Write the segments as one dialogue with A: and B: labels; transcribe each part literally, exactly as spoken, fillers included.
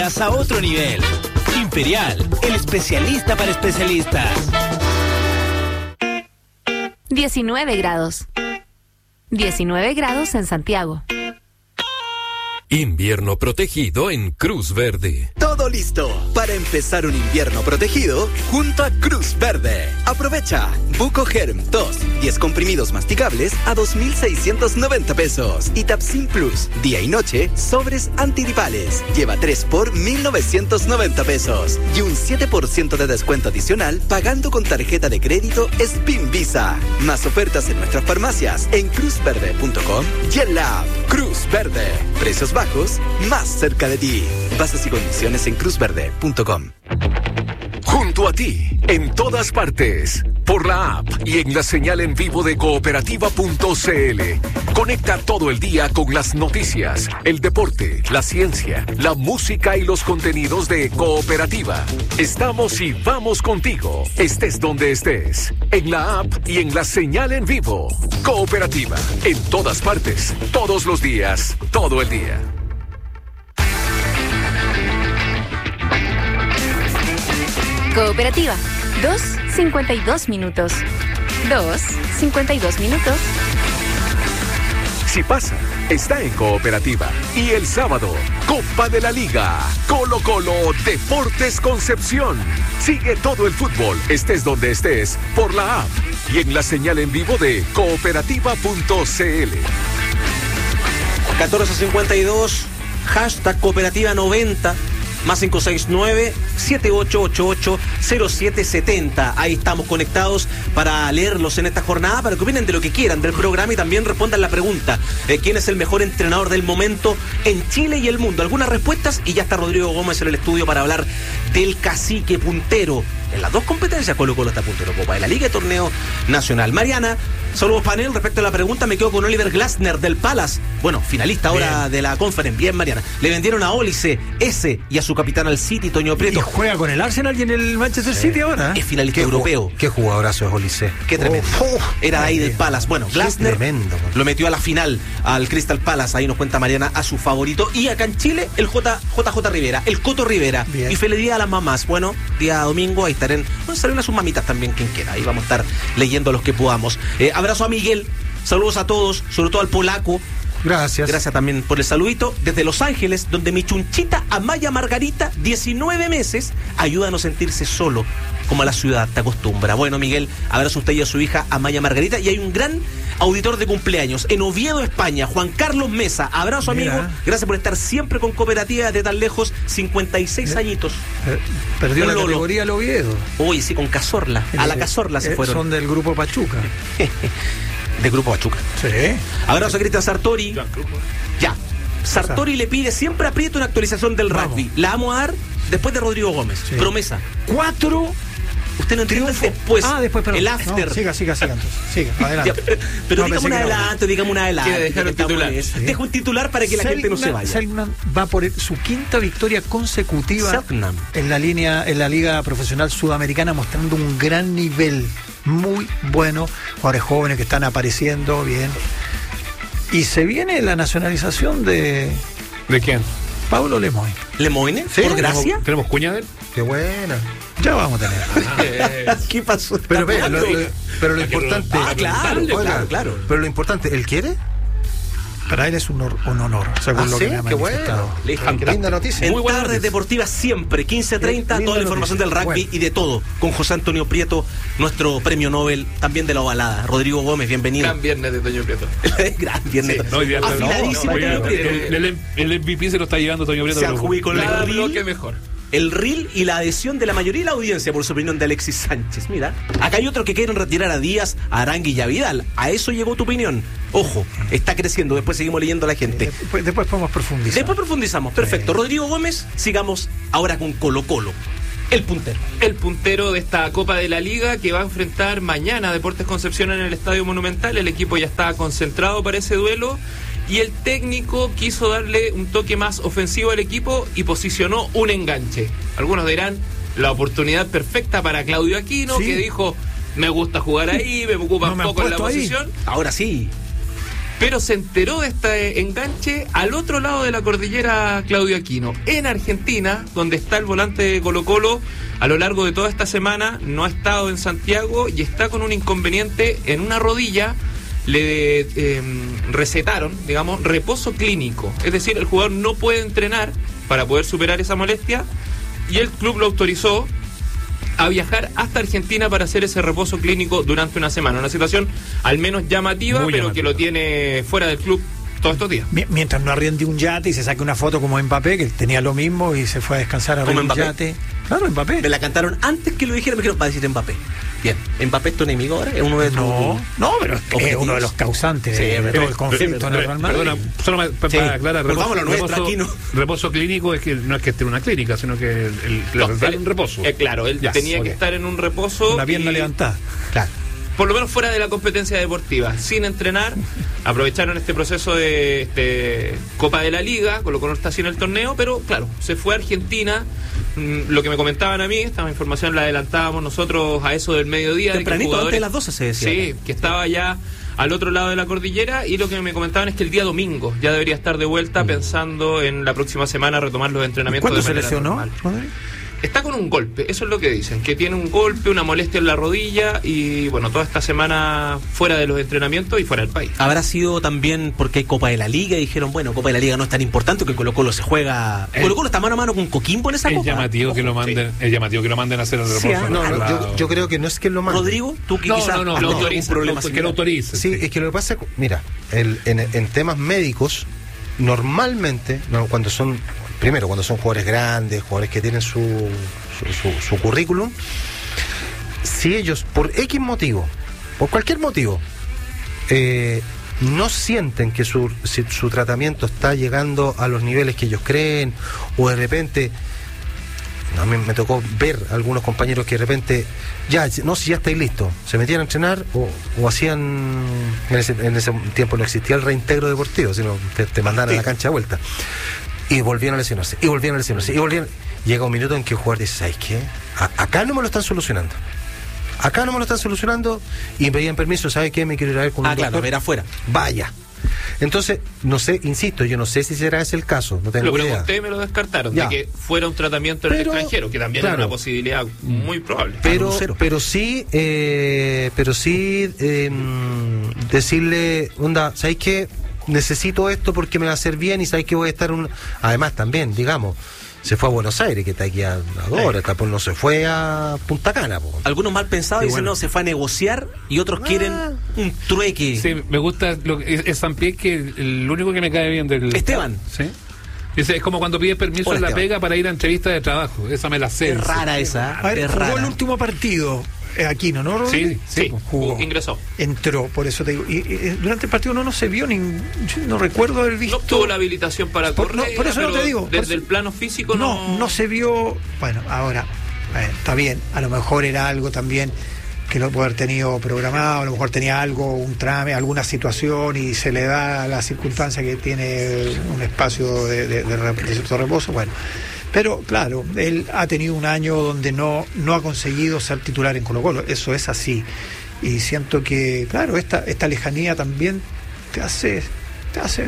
A: mañanas a otro nivel. Imperial, el especialista para especialistas.
B: diecinueve grados. diecinueve grados en Santiago.
C: Invierno protegido en Cruz Verde.
D: Todo listo para empezar un invierno protegido junto a Cruz Verde. Aprovecha Buco Germ dos, diez comprimidos masticables a dos mil seiscientos noventa pesos. Y Tapsin Plus, día y noche, sobres antigripales. Lleva tres por mil novecientos noventa pesos. Y un siete por ciento de descuento adicional pagando con tarjeta de crédito Spin Visa. Más ofertas en nuestras farmacias en cruz verde punto com y en la app Cruz Verde. Precios bajos, más cerca de ti. Bases y condiciones en cruz verde punto com.
C: Junto a ti, en todas partes, por la app y en la señal en vivo de cooperativa punto c l. Conecta todo el día con las noticias, el deporte, la ciencia, la música y los contenidos de Cooperativa. Estamos y vamos contigo, estés donde estés, en la app y en la señal en vivo. Cooperativa, en todas partes, todos los días, todo el día.
B: Cooperativa, dos cincuenta y dos minutos. dos cincuenta y dos minutos.
C: Si pasa, está en Cooperativa. Y el sábado, Copa de la Liga. Colo Colo Deportes Concepción. Sigue todo el fútbol, estés donde estés, por la app y en la señal en vivo de cooperativa punto c l.
E: catorce cincuenta y dos, hashtag cooperativa noventa. Más cinco seis nueve, siete ocho ocho ocho, cero siete siete cero. Ahí estamos conectados para leerlos en esta jornada, para que opinen de lo que quieran del programa y también respondan la pregunta: eh, ¿quién es el mejor entrenador del momento en Chile y el mundo? Algunas respuestas y ya está Rodrigo Gómez en el estudio para hablar del cacique puntero. En las dos competencias Colo Colo está puntero, Copa de la Liga y Torneo Nacional. Mariana, saludos panel. Respecto a la pregunta, me quedo con Oliver Glasner del Palace. Bueno, finalista ahora Bien. de la Conference. Bien, Mariana. Le vendieron a Olise, ese y a su capitán al City, Toño Prieto.
F: Y juega con el Arsenal y en el Manchester sí. City ahora.
E: Es finalista
F: ¿Qué
E: europeo.
F: Ju- ¿Qué jugadorazo es Olise?
E: Qué tremendo. Oh, oh, Era ahí del Palace. Bueno, Glasner
F: tremendo,
E: lo metió a la final al Crystal Palace. Ahí nos cuenta Mariana a su favorito. Y acá en Chile, el J J Rivera, el Coto Rivera. Bien. Y feliz día a las mamás. Bueno, día domingo, ahí estarán. Bueno, salen a sus mamitas también, quien quiera. Ahí vamos a estar leyendo a los que podamos. Eh, abrazo a Miguel. Saludos a todos, sobre todo al polaco.
F: Gracias.
E: Gracias también por el saludito. Desde Los Ángeles, donde mi chunchita Amaya Margarita, diecinueve meses, ayuda a no sentirse solo, como a la ciudad te acostumbra. Bueno, Miguel, abrazo a usted y a su hija Amaya Margarita. Y hay un gran auditor de cumpleaños en Oviedo, España, Juan Carlos Mesa. Abrazo, Mira. amigo. Gracias por estar siempre con Cooperativa de tan lejos. cincuenta y seis eh, añitos.
F: Eh, perdió
E: un
F: la
E: Lolo.
F: categoría el Oviedo.
E: Uy, sí, con Cazorla. A la Cazorla se
F: eh,
E: fueron.
F: Son del grupo Pachuca.
E: De Grupo Pachuca.
F: Sí.
E: Abrazo a Cristian Sartori. Ya. Sartori o sea, le pide siempre a Prieto una actualización del vamos. rugby. La vamos a dar después de Rodrigo Gómez. Sí. Promesa.
F: Cuatro.
E: Usted no entiende después.
F: Ah, después, perdón.
E: El after.
F: No, siga, siga, siga. Entonces. Siga, adelante.
E: Ya, pero no, digamos un adelanto, digamos un adelanto.
G: Quiere dejar un titular.
E: Sí. Deja un titular para que la Selknam, gente no se vaya.
F: Selknam va por el, su quinta victoria consecutiva
E: Selknam.
F: en la línea, en la Liga Profesional Sudamericana, mostrando un gran nivel. Muy bueno. Jugadores jóvenes que están apareciendo bien. Y se viene la nacionalización de...
G: ¿De quién?
F: Pablo Lemoine.
E: ¿Lemoine?
F: ¿Sí?
E: ¿Por gracia?
G: ¿Tenemos cuña de él?
F: Qué buena. Ya vamos a tener.
E: ¿Qué pasó?
H: Pero, ve, lo, lo, pero lo importante...
E: Ah, claro,
H: oiga,
E: claro, claro.
H: Pero lo importante, ¿él quiere?
F: Para él es un, or, un honor, según
H: ¿Ah,
F: lo
H: sí?
F: que me ha
H: Qué
F: manifestado.
H: Bueno. Qué linda noticia.
E: En
H: Muy buena
E: Tardes Deportivas siempre, quince treinta, toda la información noticia. del rugby bueno. y de todo, con José Antonio Prieto, nuestro premio Nobel, también de la ovalada. Rodrigo Gómez, bienvenido.
G: Gran viernes de Toño Prieto.
E: Gran viernes. Sí, no, viernes afiladísimo
G: no, no,
E: Toño Prieto.
G: El, el, el M V P se lo está llevando Toño Prieto.
E: Se adjudicó el reel.
G: Que mejor.
E: El reel y la adhesión de la mayoría de la audiencia por su opinión de Alexis Sánchez. Mira, acá hay otros que quieren retirar a Díaz, a Arangui y a Vidal. A eso llegó tu opinión. Ojo, está creciendo. Después seguimos leyendo a la gente.
F: Después, después podemos profundizar.
E: Después profundizamos. Perfecto. Rodrigo Gómez, sigamos ahora con Colo Colo. El puntero.
G: El puntero de esta Copa de la Liga que va a enfrentar mañana Deportes Concepción en el Estadio Monumental. El equipo ya está concentrado para ese duelo. Y el técnico quiso darle un toque más ofensivo al equipo y posicionó un enganche. Algunos dirán, la oportunidad perfecta para Claudio Aquino, sí. que dijo, me gusta jugar ahí, me ocupa no un poco en la posición.
E: Ahí. Ahora sí.
G: Pero se enteró de este enganche al otro lado de la cordillera Claudio Aquino, en Argentina, donde está el volante de Colo-Colo. A lo largo de toda esta semana no ha estado en Santiago y está con un inconveniente en una rodilla. Le eh, recetaron, digamos, reposo clínico. Es decir, el jugador no puede entrenar para poder superar esa molestia y el club lo autorizó a viajar hasta Argentina para hacer ese reposo clínico durante una semana. Una situación al menos llamativa,
I: Muy
G: pero
I: llamativa.
G: que lo tiene fuera del club todos estos días.
F: Mientras no arriende un yate y se saque una foto como Mbappé, que tenía lo mismo y se fue a descansar a
E: ¿Como
F: un
E: Mbappé?
F: yate. Claro, Mbappé.
E: Me la cantaron antes que lo dijera, me dijeron, va a decir Mbappé. Bien, ¿Mbappé es tu enemigo ahora? ¿Es uno de tus
F: No, no, pero es
E: objetivos?
F: uno de los causantes
E: Sí,
F: de, de
E: pero-
F: todo el
E: pero-
F: conflicto
E: pero-
F: en el Real Madrid.
I: Perdona, solo ma- pa-
E: Sí.
I: para aclarar,
E: Pero
I: reposo,
E: vamos a lo nuestro,
I: reposo-
E: aquí no.
I: reposo clínico es que no es que esté en una clínica, sino que el, el- le
G: No,
I: dan
G: él-
I: un reposo.
G: eh, claro, él
I: Ya,
G: tenía
I: ok.
G: que estar en un reposo.
F: Con la pierna
G: y-
F: levantada.
E: Claro.
G: por lo menos fuera de la competencia deportiva, sin entrenar. Aprovecharon este proceso de este, Copa de la Liga, Colo Colo está así en el torneo, pero claro, se fue a Argentina. Mm, Lo que me comentaban a mí, esta información la adelantábamos nosotros a eso del mediodía. de que
E: Tempranito,
G: jugadores-
E: antes de las doce se decía.
G: Sí, que estaba ya al otro lado de la cordillera, y lo que me comentaban es que el día domingo ya debería estar de vuelta, pensando en la próxima semana retomar los entrenamientos.
F: ¿Cuándo
G: de
F: se
G: manera
F: lesionó,
G: normal.
F: Rodri?
G: Está con un golpe, eso es lo que dicen, que tiene un golpe, una molestia en la rodilla y bueno, toda esta semana fuera de los entrenamientos y fuera del país.
E: Habrá sido también porque hay Copa de la Liga y dijeron, bueno, Copa de la Liga no es tan importante que Colo Colo se juega.
I: El-
E: Colo Colo está mano a mano con Coquimbo en esa
I: Es
E: Copa.
I: llamativo que lo
G: Ojo,
I: manden, es llamativo que lo manden a hacer el reposo.
E: Sí, ah,
I: en
H: No,
I: otro
H: no, yo,
I: lado.
H: yo creo que no es que lo mande.
E: Rodrigo, tú que
I: No,
E: quizás
I: no, no,
E: has
I: lo
E: tenido
G: autoriza,
E: un problema
I: no, que
E: similar.
I: lo autorice.
H: Sí, es que lo que pasa, mira, el, en, en temas médicos, normalmente, no, cuando son, primero, cuando son jugadores grandes, jugadores que tienen su, su, su, su currículum, si ellos, por X motivo, por cualquier motivo, eh, no sienten que su, si su tratamiento está llegando a los niveles que ellos creen, o de repente, a mí me tocó ver algunos compañeros que de repente, ya, no, si ya estáis listos, se metían a entrenar o, o hacían, en ese, en ese tiempo no existía el reintegro deportivo, sino te, te mandaban a la cancha de vuelta. Y volvían a lesionarse, y volvían a lesionarse, y volvían. Llega un minuto en que el jugador dice, ¿sabes qué? A- acá no me lo están solucionando. Acá no me lo están solucionando, y me pedían permiso, ¿sabes qué? Me quiero ir a ver con
E: Ah,
H: un
E: claro,
H: doctor.
E: ver afuera.
H: Vaya. Entonces, no sé, insisto, yo no sé si será ese el caso, no tengo
G: Lo
H: idea.
G: pregunté y me lo descartaron,
H: Ya.
G: de que fuera un tratamiento en
H: Pero,
G: el extranjero, que también
H: claro.
G: es una posibilidad muy probable.
H: Pero,
E: Lucero.
H: pero sí, eh, pero sí eh, decirle, onda, ¿sabes qué? Necesito esto porque me va a hacer bien y sabes que voy a estar un... Además también, digamos, se fue a Buenos Aires, que está aquí a, a dos horas, pues no se fue a Punta Cana. Po.
E: Algunos mal pensados
H: Sí,
E: dicen,
H: bueno.
E: no, se fue a negociar y otros quieren un trueque.
I: Sí, me gusta lo que es, es San Pierre, que el único que me cae bien del
E: Esteban.
I: Sí. Dice, es como cuando pides permiso
E: Hola,
I: en la
E: Esteban.
I: pega para ir a entrevista de trabajo. Esa me la sé.
E: Es rara esa.
F: A ver,
E: es
F: jugó
E: rara.
F: el último partido eh, Aquino, ¿no, Rodri?
I: Sí, sí.
G: Sí,
F: jugó.
G: ingresó.
F: Entró, por eso te digo. Y, y, durante el partido no, no se vio, ni, yo no recuerdo haber
G: No
F: visto.
G: obtuvo la habilitación para
F: Por- no,
G: correr,
F: por eso no
G: pero
F: te digo, por
G: desde
F: eso-
G: el plano físico
F: no,
G: no...
F: no se vio. Bueno, ahora, eh, está bien, a lo mejor era algo también que no puede haber tenido programado, a lo mejor tenía algo, un trame, alguna situación y se le da la circunstancia que tiene un espacio de, de, de, rep- de cierto reposo, bueno. Pero claro, él ha tenido un año donde no, no ha conseguido ser titular en Colo Colo, eso es así. Y siento que, claro, esta, esta lejanía también te hace, te hace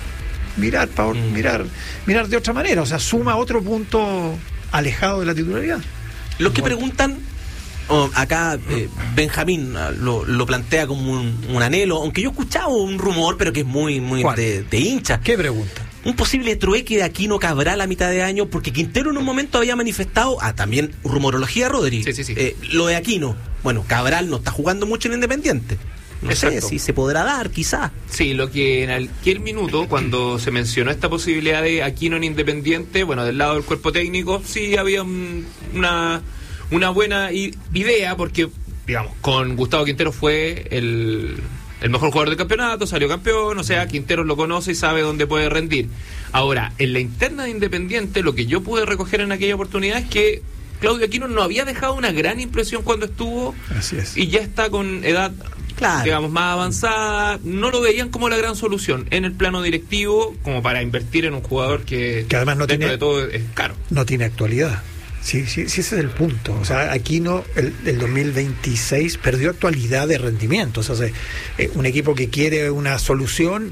F: mirar, pa-
E: Mm.
F: mirar, mirar de otra manera, o sea, suma otro punto alejado de la titularidad.
E: Los que preguntan, oh, acá eh, Benjamín ah, lo, lo plantea como un, un anhelo, aunque yo he escuchado un rumor, pero que es muy, muy
F: ¿Cuál?
E: de, de hincha.
F: ¿Qué pregunta?
E: Un posible trueque de Aquino Cabral a mitad de año, porque Quintero en un momento había manifestado, ah, también rumorología, Rodri.
G: Sí, sí, sí.
E: Eh, lo de Aquino. Bueno, Cabral no está jugando mucho en Independiente. No
G: Exacto.
E: sé si se podrá dar, quizás.
G: Sí, lo que en aquel minuto, cuando se mencionó esta posibilidad de Aquino en Independiente, bueno, del lado del cuerpo técnico, sí había un- una, una buena i- idea, porque, digamos, con Gustavo Quintero fue el, el mejor jugador del campeonato, salió campeón, o sea, Quintero lo conoce y sabe dónde puede rendir. Ahora, en la interna de Independiente, lo que yo pude recoger en aquella oportunidad es que Claudio Aquino no había dejado una gran impresión cuando estuvo
F: Así es.
G: y ya está con edad,
E: Claro.
G: digamos, más avanzada. No lo veían como la gran solución en el plano directivo, como para invertir en un jugador que,
F: Que además no
G: dentro
F: tiene-
G: de todo es caro.
F: No tiene actualidad. Sí, sí, sí, ese es el punto. O sea, Aquino, el, el dos mil veintiséis perdió actualidad de rendimiento. O sea, eh, un equipo que quiere una solución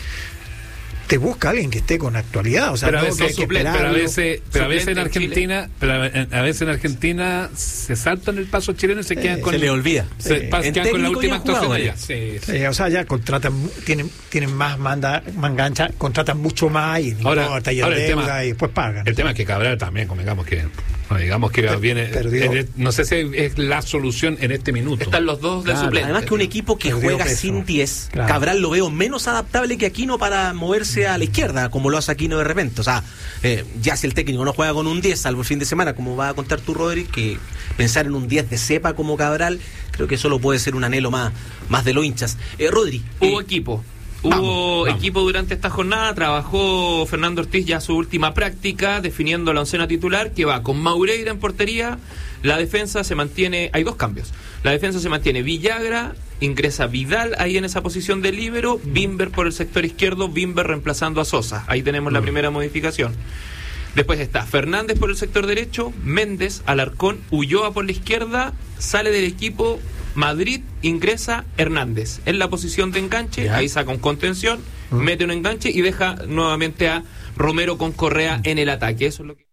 F: te busca alguien que esté con actualidad. O sea,
I: pero a
F: no
I: veces,
F: que hay que
I: pero a veces, pero a veces en
G: Suplente en
I: Argentina, pero a, a veces en Argentina se saltan el paso chileno y se quedan
F: Eh,
I: con
E: Se le olvida.
I: se
F: Sí.
I: pas-
E: En
I: quedan con la
E: técnico y
I: última
E: en
I: actuación
E: jugadores.
I: allá. Sí, sí.
F: Sí, o sea, ya contratan, tienen, tienen más manda, mangancha, contratan mucho más y no
I: Ahora-
F: importa, y
I: ahora el
F: endeuda
I: tema-
F: y después pagan.
I: El tema es que Cabral también, convengamos que no, digamos que viene
F: perdió.
I: en- no sé si es la solución en este minuto.
G: Están los dos de
F: Claro.
G: suplente.
E: Además que un equipo que
F: Perdió
E: juega
F: peso.
E: sin diez,
F: Claro.
E: Cabral lo veo menos adaptable que Aquino para moverse a la izquierda, como lo hace Aquino de repente. O sea, eh, ya si el técnico no juega con un diez, salvo el fin de semana, como va a contar tú, Rodri, que pensar en un diez de cepa como Cabral, creo que solo puede ser un anhelo más, más de los hinchas. Eh, Rodri.
G: Hubo
E: eh,
G: equipo.
E: vamos,
G: Hubo
I: vamos.
G: equipo durante esta jornada. Trabajó Fernando Ortiz ya su última práctica, definiendo la oncena titular, que va con Maureira en portería. La defensa se mantiene. Hay dos cambios. La defensa se mantiene Villagra, ingresa Vidal ahí en esa posición de líbero, Bimber por el sector izquierdo, Bimber reemplazando a Sosa. Ahí tenemos la primera modificación. Después está Fernández por el sector derecho, Méndez, Alarcón, Ulloa por la izquierda, sale del equipo Madrid, ingresa Hernández en la posición de enganche,
F: Ya.
G: ahí saca un contención, mete un enganche y deja nuevamente a Romero con Correa en el ataque. Eso es lo que...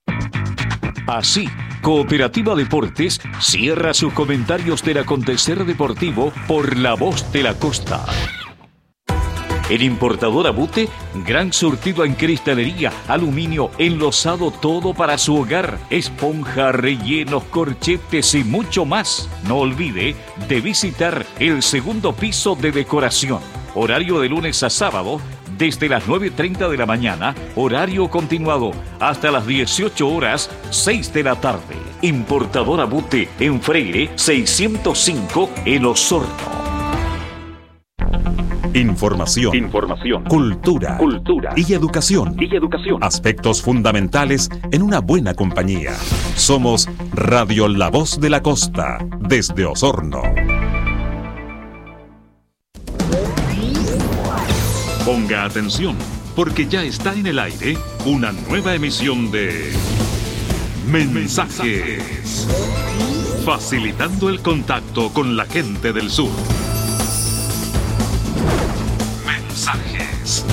J: Así, Cooperativa Deportes cierra sus comentarios del acontecer deportivo por La Voz de la Costa. En Importadora Bute, gran surtido en cristalería, aluminio, enlosado, todo para su hogar, esponja, rellenos, corchetes y mucho más. No olvide de visitar el segundo piso de decoración. Horario de lunes a sábado, desde las nueve y treinta de la mañana, horario continuado, hasta las dieciocho horas, seis de la tarde. Importadora Bute, en Freire, seiscientos cinco, El Osorno.
K: Información,
J: Información,
K: cultura,
J: cultura
K: y educación.
J: y educación.
K: Aspectos fundamentales en una buena compañía. Somos Radio La Voz de la Costa, desde Osorno.
J: Ponga atención, porque ya está en el aire una nueva emisión de Mensajes, facilitando el contacto con la gente del sur. Mensajes.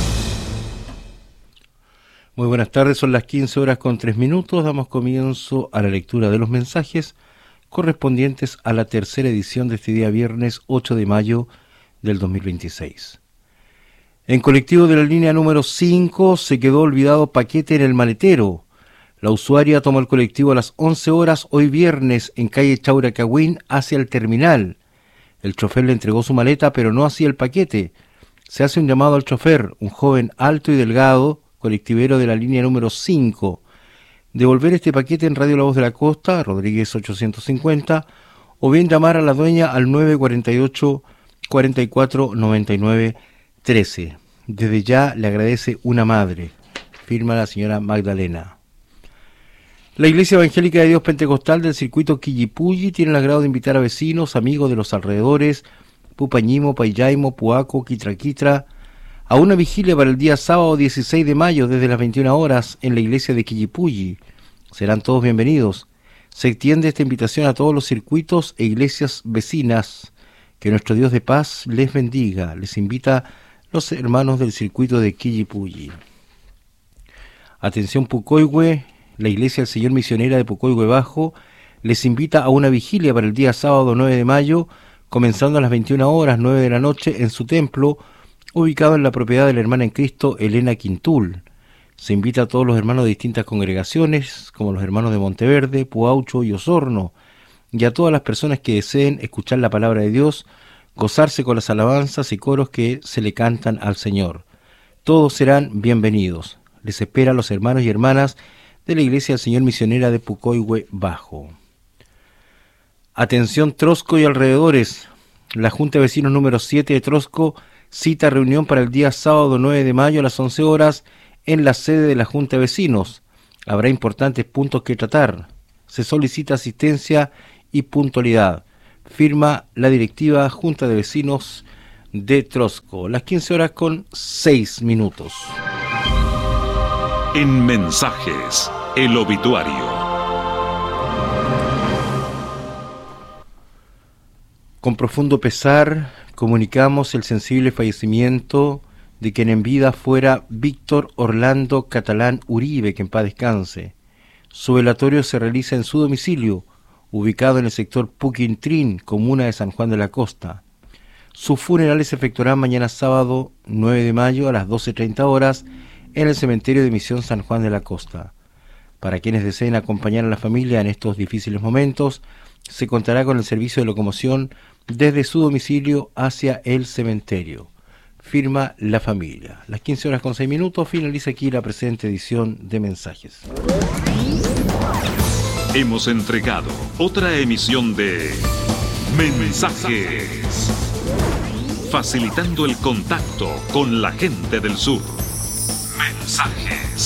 L: Muy buenas tardes, son las quince horas con tres minutos. Damos comienzo a la lectura de los mensajes correspondientes a la tercera edición de este día viernes ocho de mayo del dos mil veintiséis. En colectivo de la línea número cinco se quedó olvidado paquete en el maletero. La usuaria tomó el colectivo a las once horas hoy viernes en calle Chauracahuín hacia el terminal. El chofer le entregó su maleta pero no hacía el paquete. Se hace un llamado al chofer, un joven alto y delgado, colectivero de la línea número cinco. Devolver este paquete en Radio La Voz de la Costa, Rodríguez ochocientos cincuenta, o bien llamar a la dueña al nueve cuarenta y ocho, cuarenta y cuatro, noventa y nueve, trece. Desde ya le agradece una madre. Firma la señora Magdalena. La Iglesia Evangélica de Dios Pentecostal del circuito Quillipulli tiene el agrado de invitar a vecinos, amigos de los alrededores, Pupañimo, Paillaimo, Puaco, Quitraquitra, a una vigilia para el día sábado dieciséis de mayo desde las veintiuna horas en la iglesia de Quillipulli. Serán todos bienvenidos. Se extiende esta invitación a todos los circuitos e iglesias vecinas. Que nuestro Dios de paz les bendiga. Les invita los hermanos del circuito de Quillipulli. Atención Pucoihue, la iglesia del Señor Misionera de Pucoihue Bajo les invita a una vigilia para el día sábado nueve de mayo, comenzando a las veintiuna horas, nueve de la noche, en su templo, ubicado en la propiedad de la hermana en Cristo, Elena Quintul. Se invita a todos los hermanos de distintas congregaciones, como los hermanos de Monteverde, Puaucho y Osorno, y a todas las personas que deseen escuchar la palabra de Dios, gozarse con las alabanzas y coros que se le cantan al Señor. Todos serán bienvenidos. Les esperan los hermanos y hermanas de la Iglesia del Señor Misionera de Pucoihue Bajo. Atención Trosco y alrededores. La Junta de Vecinos número siete de Trosco cita reunión para el día sábado nueve de mayo a las once horas en la sede de la Junta de Vecinos. Habrá importantes puntos que tratar. Se solicita asistencia y puntualidad. Firma la directiva Junta de Vecinos de Trosco. Las quince horas con seis minutos.
K: En Mensajes, el obituario.
L: Con profundo pesar comunicamos el sensible fallecimiento de quien en vida fuera Víctor Orlando Catalán Uribe, que en paz descanse. Su velatorio se realiza en su domicilio, ubicado en el sector Puquintrín, comuna de San Juan de la Costa. Sus funerales se efectuarán mañana sábado nueve de mayo a las doce treinta horas en el cementerio de Misión San Juan de la Costa. Para quienes deseen acompañar a la familia en estos difíciles momentos, se contará con el servicio de locomoción desde su domicilio hacia el cementerio. Firma la familia. Las quince horas con seis minutos finaliza aquí la presente edición de Mensajes.
J: Hemos entregado otra emisión de Mensajes, facilitando el contacto con la gente del sur. Mensajes.